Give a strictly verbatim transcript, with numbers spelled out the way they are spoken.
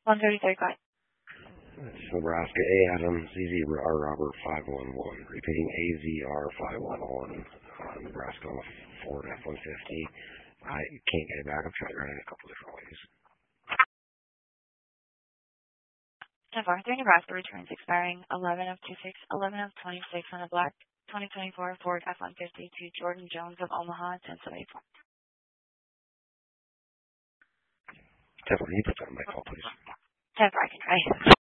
one thirty-three, go ahead. It's Nebraska A. Adams, Z Z R Robert five one one. Repeating A Z R five one one. Uh, Nebraska Ford F one fifty. I can't get it back. I've tried running it a couple different ways. ten four three, Nebraska returns expiring eleven of twenty-six, eleven of twenty-six on a black twenty twenty-four Ford F one fifty to Jordan Jones of Omaha, ten seventy-four. ten four, can you put that on my call, please? ten four, I can try.